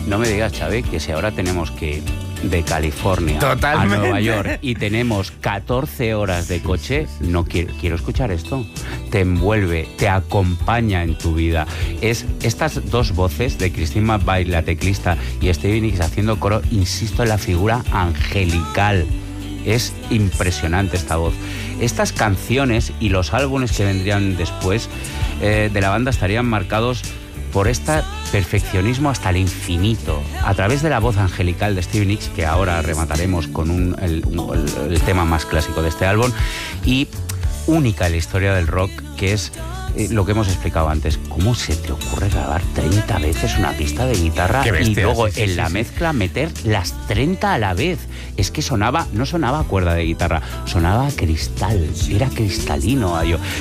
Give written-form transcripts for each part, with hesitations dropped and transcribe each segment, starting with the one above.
No me digas, Xavi, que si ahora tenemos que ir de California Totalmente. a Nueva York y tenemos 14 horas de coche, no quiero escuchar esto. Te envuelve, te acompaña en tu vida. Es estas dos voces de Christine McVie, la teclista, y Stevie Nicks haciendo coro, insisto en la figura angelical. Es impresionante esta voz. Estas canciones y los álbumes que vendrían después de la banda estarían marcados por este perfeccionismo hasta el infinito, a través de la voz angelical de Stevie Nicks, que ahora remataremos con el tema más clásico de este álbum, y única en la historia del rock, que es lo que hemos explicado antes. ¿Cómo se te ocurre grabar 30 veces una pista de guitarra y luego en la mezcla meter las 30 a la vez? Es que no sonaba a cuerda de guitarra, sonaba a cristal, era cristalino.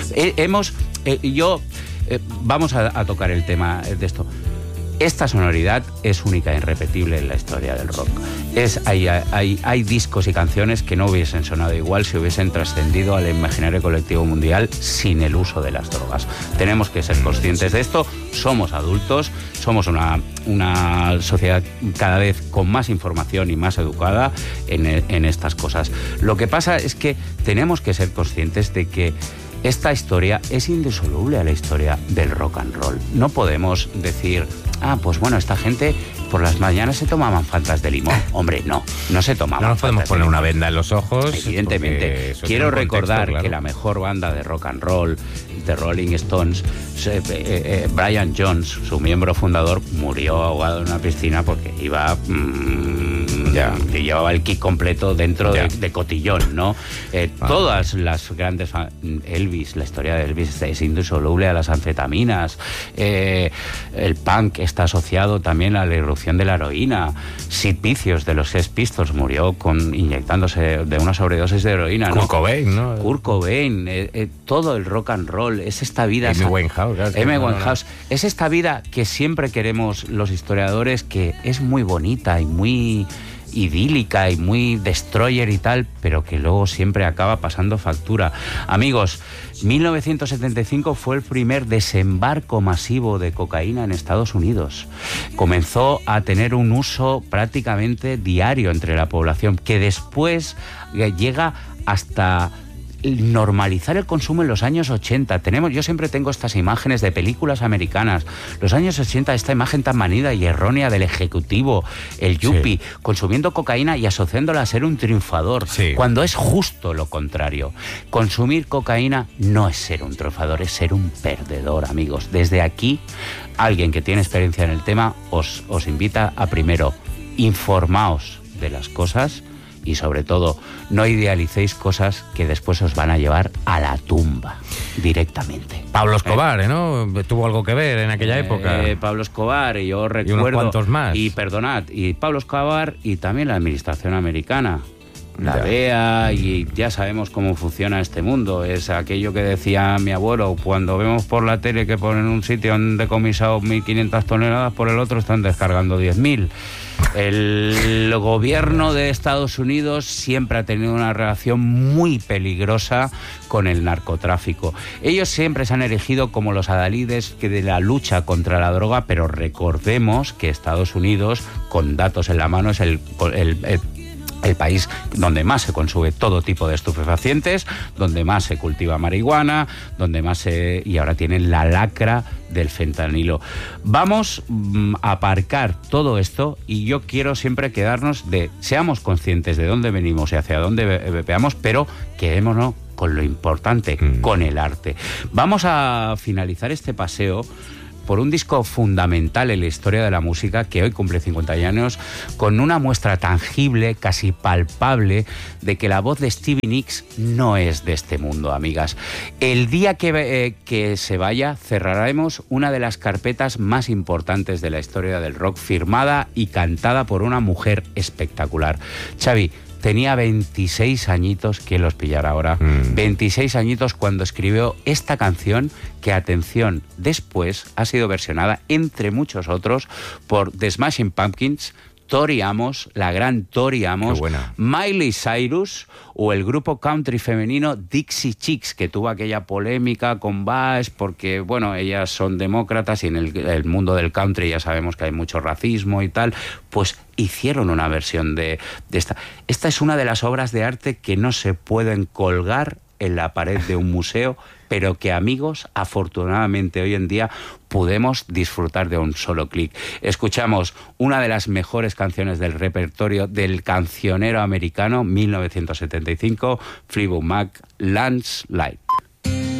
Vamos a tocar el tema de esto. Esta sonoridad es única e irrepetible en la historia del rock. Hay discos y canciones que no hubiesen sonado igual si hubiesen trascendido al imaginario colectivo mundial sin el uso de las drogas. Tenemos que ser conscientes de esto. Somos adultos, somos una sociedad cada vez con más información y más educada en estas cosas. Lo que pasa es que tenemos que ser conscientes de que esta historia es indisoluble a la historia del rock and roll. No podemos decir, pues bueno, esta gente por las mañanas se tomaban fantas de limón. Hombre, no se tomaban. No nos podemos poner una venda en los ojos. Evidentemente. Quiero recordar que la mejor banda de rock and roll, The Rolling Stones, Brian Jones, su miembro fundador, murió ahogado en una piscina porque iba... que llevaba el kit completo dentro de cotillón, ¿no? Todas las grandes... Elvis, la historia de Elvis es indisoluble a las anfetaminas. El punk está asociado también a la irrupción de la heroína. Sid Vicious, de los Sex Pistols, murió inyectándose de una sobredosis de heroína, ¿no? Kurt Cobain, ¿no? Kurt Cobain, todo el rock and roll, es esta vida... Amy Winehouse. Es esta vida que siempre queremos los historiadores, que es muy bonita y muy idílica y muy destroyer y tal, pero que luego siempre acaba pasando factura. Amigos, 1975 fue el primer desembarco masivo de cocaína en Estados Unidos. Comenzó a tener un uso prácticamente diario entre la población, que después llega hasta normalizar el consumo en los años 80. Yo siempre tengo estas imágenes de películas americanas. Los años 80, esta imagen tan manida y errónea del ejecutivo, el yuppie, consumiendo cocaína y asociándola a ser un triunfador, cuando es justo lo contrario. Consumir cocaína no es ser un triunfador, es ser un perdedor, amigos. Desde aquí, alguien que tiene experiencia en el tema os invita a, primero, informaos de las cosas, y sobre todo, no idealicéis cosas que después os van a llevar a la tumba directamente. Pablo Escobar, ¿no? Tuvo algo que ver en aquella época. Pablo Escobar, y yo recuerdo... Y unos cuantos más. Y perdonad, y Pablo Escobar y también la administración americana. La DEA, y ya sabemos cómo funciona este mundo. Es aquello que decía mi abuelo: cuando vemos por la tele que por en un sitio han decomisado 1.500 toneladas, por el otro están descargando 10.000. El gobierno de Estados Unidos siempre ha tenido una relación muy peligrosa con el narcotráfico. Ellos siempre se han erigido como los adalides de la lucha contra la droga, pero recordemos que Estados Unidos, con datos en la mano, es el país donde más se consume todo tipo de estupefacientes, donde más se cultiva marihuana, donde más y ahora tienen la lacra del fentanilo. Vamos a aparcar todo esto, y yo quiero siempre seamos conscientes de dónde venimos y hacia dónde veamos, pero quedémonos con lo importante, con el arte. Vamos a finalizar este paseo por un disco fundamental en la historia de la música, que hoy cumple 50 años, con una muestra tangible, casi palpable, de que la voz de Stevie Nicks no es de este mundo, amigas. El día que se vaya, cerraremos una de las carpetas más importantes de la historia del rock, firmada y cantada por una mujer espectacular. Xavi, tenía 26 añitos, ¿quién los pillará ahora? 26 añitos cuando escribió esta canción, que, atención, después ha sido versionada, entre muchos otros, por The Smashing Pumpkins, Tori Amos, la gran Tori Amos, Miley Cyrus o el grupo country femenino Dixie Chicks, que tuvo aquella polémica con Bash porque, bueno, ellas son demócratas y en el mundo del country ya sabemos que hay mucho racismo y tal, pues hicieron una versión de esta. Esta es una de las obras de arte que no se pueden colgar en la pared de un museo, pero que, amigos, afortunadamente hoy en día podemos disfrutar de un solo clic. Escuchamos una de las mejores canciones del repertorio del cancionero americano, 1975, Fleetwood Mac, Landslide.